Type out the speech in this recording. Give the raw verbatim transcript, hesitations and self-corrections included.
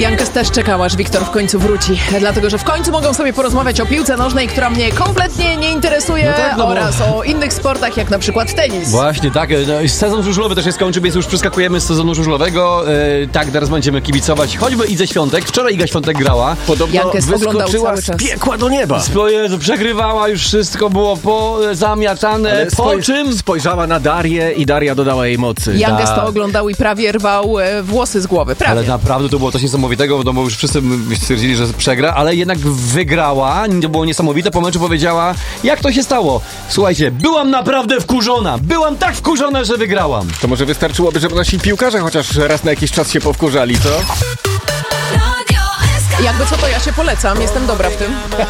Jankes też czekał, aż Wiktor w końcu wróci, dlatego że w końcu mogą sobie porozmawiać o piłce nożnej, która mnie kompletnie nie interesuje, no tak, no bo... oraz o innych sportach, jak na przykład tenis. Właśnie, tak. No, sezon żużlowy też się skończył, więc już przeskakujemy z sezonu żużlowego. E, tak, teraz będziemy kibicować choćby Idze Świątek. Wczoraj Iga Świątek grała. Podobno Jankes wyskoczyła z piekła do nieba. O Jezu, przegrywała, już wszystko było pozamiatane. Ale po spoj- czym? Spojrzała na Darię i Daria dodała jej mocy. Jankes Tak. to oglądał i prawie rwał e, włosy z głowy. Prawie. Ale naprawdę to było coś niesamowitego, bo już wszyscy stwierdzili, że przegra, ale jednak wygrała. To było niesamowite. Po meczu powiedziała, jak to się stało. Słuchajcie, byłam naprawdę wkurzona. Byłam tak wkurzona, że wygrałam. To może wystarczyłoby, żeby nasi piłkarze chociaż raz na jakiś czas się powkurzali, co? Jakby co, to ja się polecam, jestem dobra w tym.